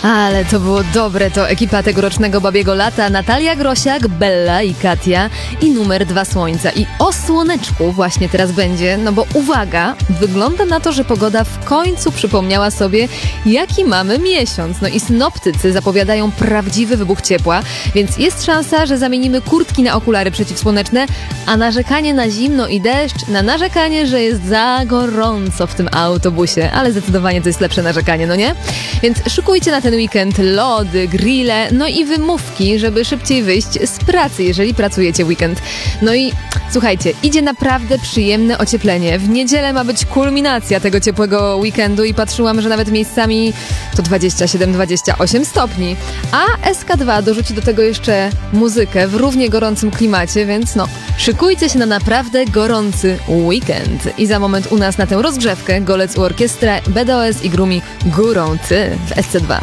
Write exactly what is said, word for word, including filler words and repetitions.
Ale to było dobre, to ekipa tegorocznego Babiego Lata, Natalia Grosiak, Bella i Katia i numer dwa Słońca. I o słoneczku właśnie teraz będzie, no bo uwaga, wygląda na to, że pogoda w końcu przypomniała sobie, jaki mamy miesiąc. No i synoptycy zapowiadają prawdziwy wybuch ciepła, więc jest szansa, że zamienimy kurtki na okulary przeciwsłoneczne, a narzekanie na zimno i deszcz na narzekanie, że jest za gorąco w tym autobusie. Ale zdecydowanie to jest lepsze narzekanie, no nie? Więc szykujcie na ten weekend lody, grille, no i wymówki, żeby szybciej wyjść z pracy, jeżeli pracujecie weekend. No i słuchajcie, idzie naprawdę przyjemne ocieplenie. W niedzielę ma być kulminacja tego ciepłego weekendu i patrzyłam, że nawet miejscami to dwadzieścia siedem dwadzieścia osiem stopni. A S K dwa dorzuci do tego jeszcze muzykę w równie gorącym klimacie, więc no, szykujcie się na naprawdę gorący weekend. I za moment u nas na tę rozgrzewkę Golec u Orkiestra, B D O S i Grumi Górą Ty w S C dwa.